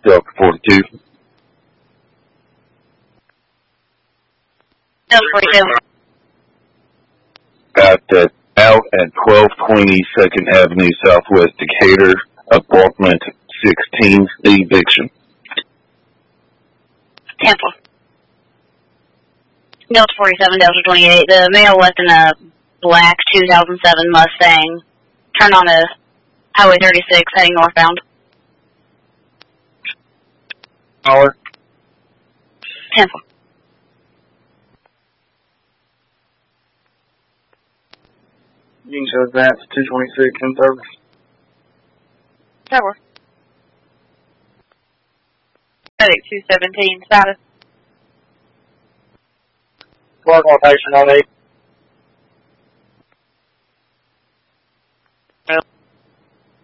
Delta 42. Delta 42. Got out at 1220 2nd Avenue Southwest Decatur, apartment 16, eviction. Temple. Delta 47, Delta 28. The male left in a black 2007 Mustang. Turned on to Highway 36, heading northbound. Caller. Temple. You can show advance 226 in service. Tower. Medic 217, status. Flight location on 8.